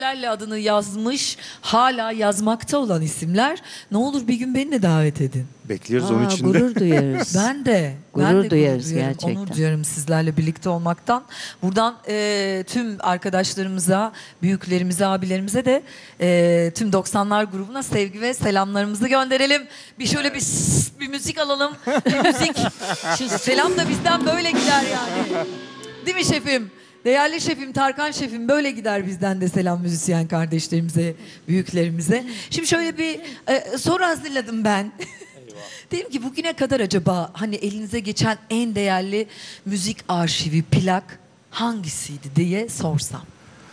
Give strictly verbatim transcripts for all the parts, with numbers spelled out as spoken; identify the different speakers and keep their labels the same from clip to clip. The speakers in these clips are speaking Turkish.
Speaker 1: lerle adını yazmış, hala yazmakta olan isimler. Ne olur bir gün beni de davet edin.
Speaker 2: Bekliyoruz
Speaker 3: Aa,
Speaker 2: onun için de.
Speaker 3: gurur duyarız.
Speaker 1: Ben de.
Speaker 3: Gurur
Speaker 1: ben de
Speaker 3: duyarız
Speaker 1: duyarım,
Speaker 3: gerçekten.
Speaker 1: Onur duyarım sizlerle birlikte olmaktan. Buradan e, tüm arkadaşlarımıza, büyüklerimize, abilerimize de e, tüm doksanlar grubuna sevgi ve selamlarımızı gönderelim. Bir şöyle bir sss, bir müzik alalım. Bir müzik. Şu selam da bizden böyle gider yani. Değil mi şefim? Değerli şefim, Tarkan şefim, böyle gider bizden de selam müzisyen kardeşlerimize, büyüklerimize. Şimdi şöyle bir e, soru hazırladım ben. Dedim ki bugüne kadar acaba hani elinize geçen en değerli müzik arşivi, plak hangisiydi diye sorsam.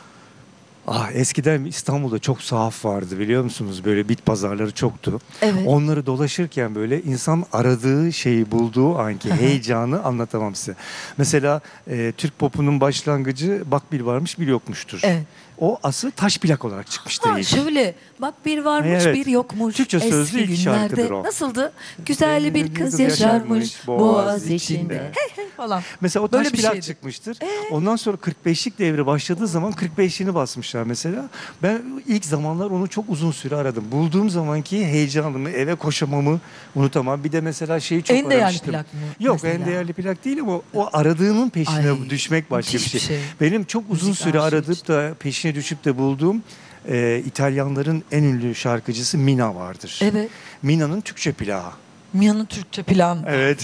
Speaker 2: Ah, eskiden İstanbul'da çok sahaf vardı, biliyor musunuz? Böyle bit pazarları çoktu.
Speaker 1: Evet.
Speaker 2: Onları dolaşırken böyle insan aradığı şeyi bulduğu anki heyecanı anlatamam size. Mesela e, Türk popunun başlangıcı bak bir varmış bir yokmuştur.
Speaker 1: Evet.
Speaker 2: O asıl taş plak olarak çıkmıştır
Speaker 1: Ha,
Speaker 2: ilk.
Speaker 1: şöyle bak bir varmış
Speaker 2: Evet.
Speaker 1: bir yokmuş.
Speaker 2: Türkçe sözlü
Speaker 1: Eski
Speaker 2: ilk şarkıdır
Speaker 1: günlerde
Speaker 2: o.
Speaker 1: Nasıldı? Güzel bir kız
Speaker 2: Kız
Speaker 1: yaşarmış
Speaker 2: yaşarmış
Speaker 1: boğaz
Speaker 2: boğaz
Speaker 1: içinde.
Speaker 2: içinde.
Speaker 1: Hey hey falan.
Speaker 2: Mesela o
Speaker 1: Böyle
Speaker 2: taş
Speaker 1: bir
Speaker 2: plak
Speaker 1: şeydi.
Speaker 2: çıkmıştır. Ondan sonra kırk beşlik devri başladığı zaman kırk beşliğini basmışlar mesela. Ben ilk zamanlar onu çok uzun süre aradım. Bulduğum zamanki heyecanımı, eve koşamamı unutamam. Bir de mesela şeyi çok
Speaker 1: En değerli
Speaker 2: aramıştım.
Speaker 1: plak mı
Speaker 2: Yok,
Speaker 1: mesela?
Speaker 2: en değerli plak değil ama o aradığının peşine
Speaker 1: Ay,
Speaker 2: düşmek başka bir
Speaker 1: müthiş
Speaker 2: şey.
Speaker 1: bir şey.
Speaker 2: Benim çok uzun
Speaker 1: Müzik
Speaker 2: süre
Speaker 1: arşivi
Speaker 2: aradıp
Speaker 1: için.
Speaker 2: da peşine düşüp de bulduğum e, İtalyanların en ünlü şarkıcısı Mina vardır.
Speaker 1: Evet.
Speaker 2: Mina'nın Türkçe plağı.
Speaker 1: Mina'nın Türkçe planı.
Speaker 2: Evet.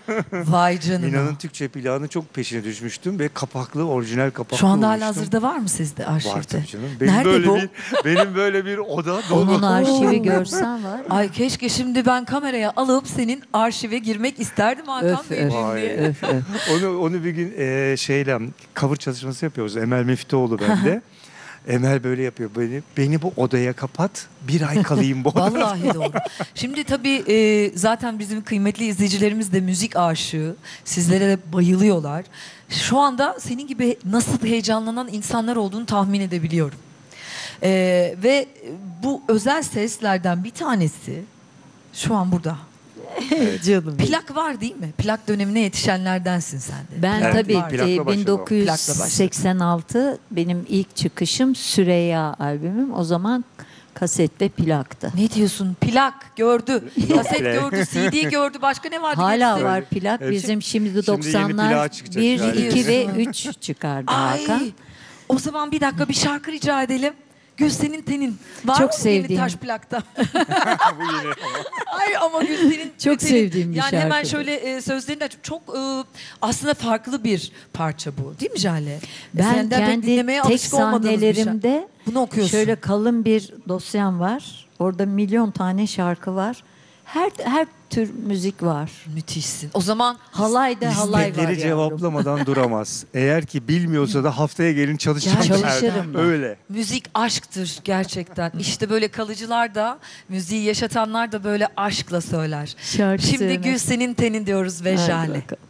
Speaker 1: Vay canına.
Speaker 2: Mina'nın Türkçe plağını çok peşine düşmüştüm ve kapaklı, orijinal kapaklı
Speaker 1: Şu anda hala
Speaker 2: bulmuştum.
Speaker 1: hazırda var mı sizde arşivde?
Speaker 2: Var tabii canım. Benim
Speaker 1: Nerede
Speaker 2: böyle
Speaker 1: bu?
Speaker 2: bir benim böyle bir oda dolu.
Speaker 3: Onun arşivi görsen var.
Speaker 1: Ay keşke şimdi ben kameraya alıp senin arşive girmek isterdim Hakan
Speaker 3: Öf,
Speaker 1: Beyciğim
Speaker 3: öf.
Speaker 2: Vay.
Speaker 1: diye.
Speaker 3: Öf, öf.
Speaker 2: onu onu bir gün e, şeyle cover çalışması yapıyoruz. Emel Müftüoğlu bende. Emel böyle yapıyor. Beni beni bu odaya kapat. Bir ay kalayım bu odada.
Speaker 1: Vallahi doğru. Şimdi tabii e, zaten bizim kıymetli izleyicilerimiz de müzik aşığı. Sizlere de bayılıyorlar. Şu anda senin gibi nasıl heyecanlanan insanlar olduğunu tahmin edebiliyorum. E, ve bu özel seslerden bir tanesi şu an burada.
Speaker 3: Canım.
Speaker 1: Plak var değil mi? Plak dönemine yetişenlerdensin sen de.
Speaker 3: Ben
Speaker 2: Evet,
Speaker 3: tabii
Speaker 1: var.
Speaker 2: plakla
Speaker 3: e,
Speaker 2: başladı o.
Speaker 3: bin dokuz yüz seksen altı benim ilk çıkışım Süreyya albümüm. O zaman kaset ve plaktı.
Speaker 1: Ne diyorsun? Plak gördü, kaset
Speaker 2: plak.
Speaker 1: gördü, C D gördü. Başka ne vardı?
Speaker 3: Hala
Speaker 1: gerisi?
Speaker 3: var plak.
Speaker 2: Evet.
Speaker 3: Bizim şimdi
Speaker 2: Şimdi yeni
Speaker 3: doksanlar
Speaker 2: plağı çıkacak
Speaker 3: bir,
Speaker 2: yani.
Speaker 3: iki ve
Speaker 1: Diyorsun.
Speaker 3: üç çıkardı
Speaker 1: Ay,
Speaker 3: Hakan.
Speaker 1: o zaman bir dakika bir şarkı rica edelim. Gülsen'in tenin. Var
Speaker 3: Çok
Speaker 1: mı yeni
Speaker 3: sevdiğim.
Speaker 1: taş plakta?
Speaker 2: Bu yine.
Speaker 1: Ay ama Gülsen'in
Speaker 3: Çok
Speaker 1: tenin.
Speaker 3: sevdiğim bir
Speaker 1: Yani hemen
Speaker 3: şarkıdır.
Speaker 1: şöyle e, sözlerini açıp çok e, aslında farklı bir parça bu. Değil mi Jale?
Speaker 3: Ben
Speaker 1: Senden pek
Speaker 3: kendi
Speaker 1: dinlemeye
Speaker 3: tek
Speaker 1: alışık olmadığımız bir şey.
Speaker 3: sahnelerimde
Speaker 1: Bunu okuyorsun.
Speaker 3: şöyle kalın bir dosyam var. Orada milyon tane şarkı var. Her her tür müzik var.
Speaker 1: Müthişsin. O zaman
Speaker 3: Halayda halay var
Speaker 2: İstekleri
Speaker 3: yavrum.
Speaker 2: cevaplamadan duramaz. Eğer ki bilmiyorsa da haftaya gelin çalışacağım.
Speaker 1: Ya,
Speaker 2: der.
Speaker 3: çalışırım ben.
Speaker 2: Öyle.
Speaker 1: müzik aşktır gerçekten. İşte böyle kalıcılar da, müziği yaşatanlar da böyle aşkla söyler.
Speaker 3: Şarkı
Speaker 1: Şimdi
Speaker 3: sevmek.
Speaker 1: Gülsen'in tenin diyoruz ve
Speaker 3: Hadi
Speaker 1: Jale.
Speaker 3: bakalım.